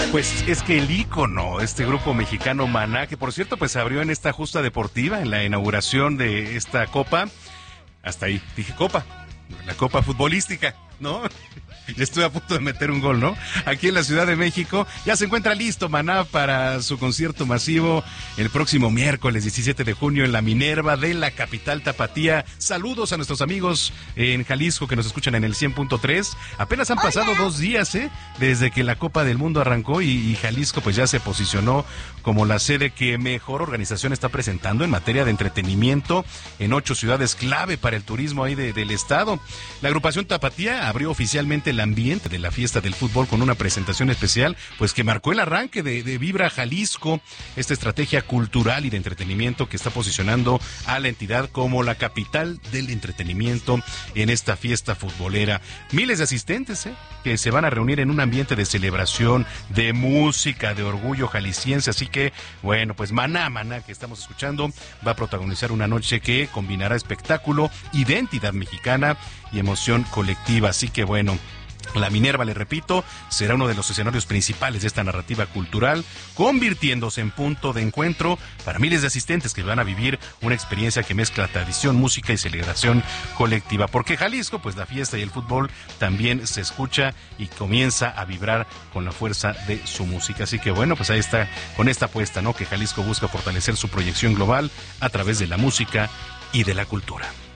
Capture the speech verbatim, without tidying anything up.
Pues es que el ícono, este grupo mexicano Maná, que por cierto pues abrió en esta justa deportiva, en la inauguración de esta copa, hasta ahí dije copa, la copa futbolística, ¿no? Ya estoy a punto de meter un gol, ¿no? Aquí en la Ciudad de México ya se encuentra listo Maná para su concierto masivo el próximo miércoles diecisiete de junio en la Minerva de la capital tapatía. Saludos a nuestros amigos en Jalisco que nos escuchan en el cien punto tres. Apenas han pasado Hola. dos días, ¿eh? Desde que la Copa del Mundo arrancó y, y Jalisco pues ya se posicionó como la sede que mejor organización está presentando en materia de entretenimiento en ocho ciudades clave para el turismo ahí de, del estado. La agrupación Tapatía abrió oficialmente el ambiente de la fiesta del fútbol con una presentación especial, pues que marcó el arranque de, de Vibra Jalisco, esta estrategia cultural y de entretenimiento que está posicionando a la entidad como la capital del entretenimiento en esta fiesta futbolera. Miles de asistentes, ¿eh? que se van a reunir en un ambiente de celebración, de música, de orgullo jalisciense, así que, bueno, pues Maná, Maná, que estamos escuchando, va a protagonizar una noche que combinará espectáculo, identidad mexicana y emoción colectiva, así que bueno, la Minerva, le repito, será uno de los escenarios principales de esta narrativa cultural, convirtiéndose en punto de encuentro para miles de asistentes que van a vivir una experiencia que mezcla tradición, música y celebración colectiva. Porque Jalisco, pues la fiesta y el fútbol también se escucha y comienza a vibrar con la fuerza de su música. Así que bueno, pues ahí está con esta apuesta, ¿no? Que Jalisco busca fortalecer su proyección global a través de la música y de la cultura.